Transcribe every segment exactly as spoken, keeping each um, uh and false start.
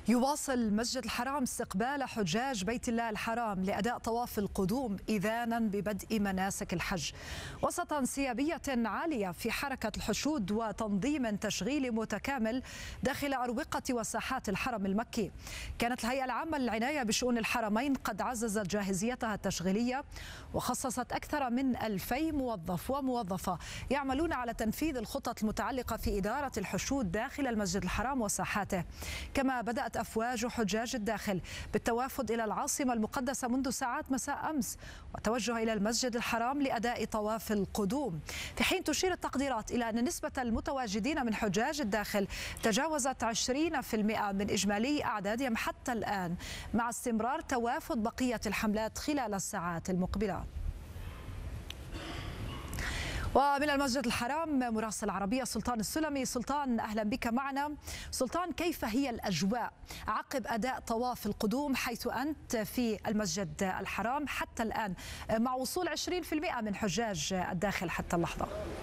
يواصل مسجد الحرام استقبال حجاج بيت الله الحرام لأداء طواف القدوم إذانا ببدء مناسك الحج، وسط انسيابية عالية في حركة الحشود وتنظيم تشغيلي متكامل داخل أروقة وساحات الحرم المكي. كانت الهيئة العامة للعناية بشؤون الحرمين قد عززت جاهزيتها التشغيلية وخصصت أكثر من ألفي موظف وموظفة يعملون على تنفيذ الخطط المتعلقة في إدارة الحشود داخل المسجد الحرام وساحاته. كما بدأت أفواج حجاج الداخل بالتوافد إلى العاصمة المقدسة منذ ساعات مساء أمس والتوجه إلى المسجد الحرام لأداء طواف القدوم، في حين تشير التقديرات إلى أن نسبة المتواجدين من حجاج الداخل تجاوزت عشرين بالمئة من إجمالي أعدادهم حتى الآن، مع استمرار توافد بقية الحملات خلال الساعات المقبلة. ومن المسجد الحرام مراسل العربية سلطان السلمي. سلطان، أهلا بك معنا. سلطان، كيف هي الأجواء عقب أداء طواف القدوم حيث أنت في المسجد الحرام حتى الآن مع وصول عشرين بالمئة من حجاج الداخل حتى اللحظة؟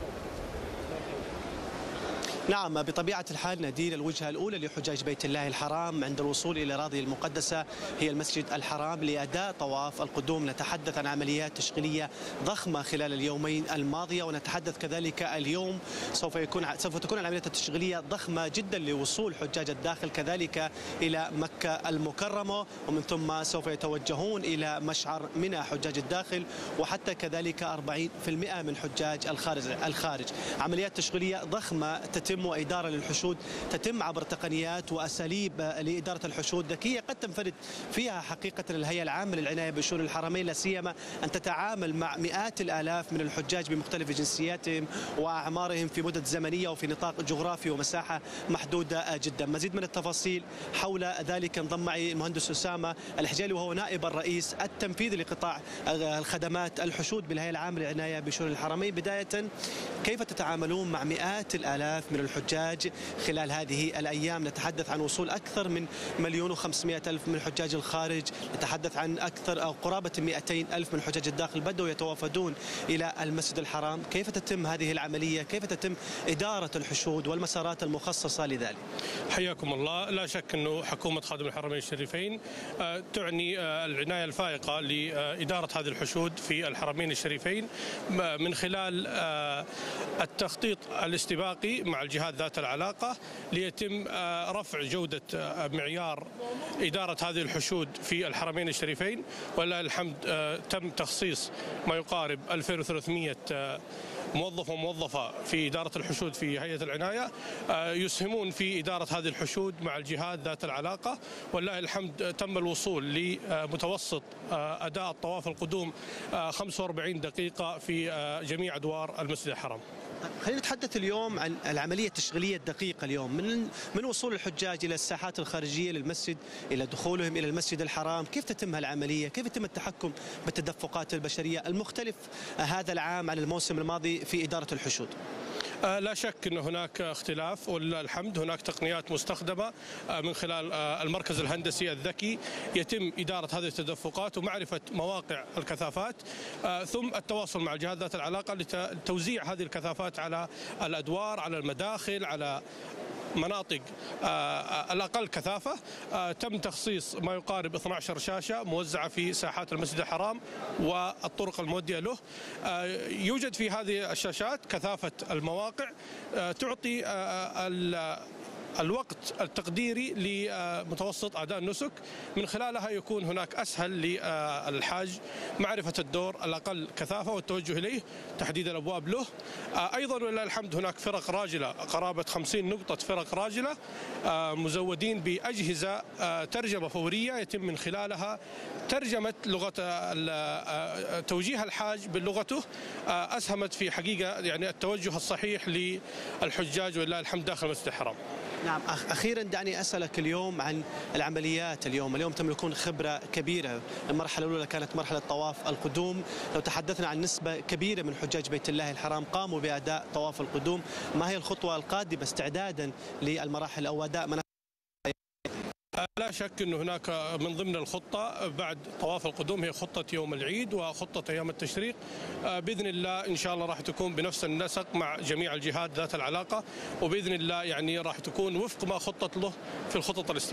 نعم، بطبيعة الحال نادين الوجهة الأولى لحجاج بيت الله الحرام عند الوصول إلى الأراضي المقدسة هي المسجد الحرام لأداء طواف القدوم. نتحدث عن عمليات تشغيلية ضخمة خلال اليومين الماضية، ونتحدث كذلك اليوم سوف يكون سوف تكون العمليات التشغيلية ضخمة جدا لوصول حجاج الداخل كذلك إلى مكة المكرمة، ومن ثم سوف يتوجهون إلى مشعر منى حجاج الداخل، وحتى كذلك أربعين بالمئة من حجاج الخارج الخارج. عمليات تشغيلية ضخمة تتم وإدارة للحشود تتم عبر تقنيات وأساليب لإدارة الحشود ذكية قد تنفرد فيها حقيقة الهيئة العامة للعناية بشؤون الحرمين، لا سيما أن تتعامل مع مئات الآلاف من الحجاج بمختلف جنسياتهم وأعمارهم في مدد زمنية وفي نطاق جغرافي ومساحة محدودة جدا. مزيد من التفاصيل حول ذلك انضم معي المهندس أسامة الحجالي وهو نائب الرئيس التنفيذي لقطاع الخدمات الحشود بالهيئة العامة للعناية بشؤون الحرمين. بداية، كيف تتعاملون مع مئات الآلاف من الحجاج خلال هذه الأيام؟ نتحدث عن وصول أكثر من مليون وخمسمائة ألف من حجاج الخارج، نتحدث عن أكثر أو قرابة مئتين ألف من حجاج الداخل بدأوا يتوافدون إلى المسجد الحرام. كيف تتم هذه العملية؟ كيف تتم إدارة الحشود والمسارات المخصصة لذلك؟ حياكم الله. لا شك أنه حكومة خادم الحرمين الشريفين تعني العناية الفائقة لإدارة هذه الحشود في الحرمين الشريفين من خلال التخطيط الاستباقي مع الجهات ذات العلاقة ليتم رفع جودة معيار إدارة هذه الحشود في الحرمين الشريفين. ولله الحمد تم تخصيص ما يقارب ألفين وثلاثمائة موظف وموظفة في إدارة الحشود في هيئة العناية يسهمون في إدارة هذه الحشود مع الجهات ذات العلاقة. ولله الحمد تم الوصول لمتوسط أداء الطواف القدوم خمسة وأربعين دقيقة في جميع أدوار المسجد الحرام. خلينا نتحدث اليوم عن العملية التشغيلية الدقيقة اليوم من من وصول الحجاج إلى الساحات الخارجية للمسجد إلى دخولهم إلى المسجد الحرام. كيف تتم هالعملية؟ كيف يتم التحكم بالتدفقات البشرية المختلف هذا العام عن الموسم الماضي في إدارة الحشود؟ لا شك أن هناك اختلاف ولله الحمد. هناك تقنيات مستخدمة من خلال المركز الهندسي الذكي يتم إدارة هذه التدفقات ومعرفة مواقع الكثافات، ثم التواصل مع الجهات ذات العلاقة لتوزيع هذه الكثافات على الأدوار، على المداخل، على مناطق الأقل كثافة. تم تخصيص ما يقارب اثنتي عشرة شاشة موزعة في ساحات المسجد الحرام والطرق المؤدية له. يوجد في هذه الشاشات كثافة المواقع تعطي الوقت التقديري لمتوسط أداء النسك، من خلالها يكون هناك أسهل للحاج معرفة الدور الأقل كثافة والتوجه إليه، تحديد الأبواب له. أيضا ولله الحمد هناك فرق راجلة قرابة خمسين نقطة فرق راجلة مزودين بأجهزة ترجمة فورية يتم من خلالها ترجمة لغة توجيه الحاج بلغته. أسهمت في حقيقة يعني التوجه الصحيح للحجاج ولله الحمد داخل المسجد الحرام. نعم، أخيرا دعني أسألك اليوم عن العمليات. اليوم اليوم تملكون خبرة كبيرة. المرحلة الأولى كانت مرحلة طواف القدوم. لو تحدثنا عن نسبة كبيرة من حجاج بيت الله الحرام قاموا بأداء طواف القدوم، ما هي الخطوة القادمة استعدادا للمراحل أو أداء مناسك؟ لا شك أن هناك من ضمن الخطة بعد طواف القدوم هي خطة يوم العيد وخطة أيام التشريق. بإذن الله إن شاء الله راح تكون بنفس النسق مع جميع الجهات ذات العلاقة، وبإذن الله يعني راح تكون وفق ما خطط له في الخطط الاستراتيجية.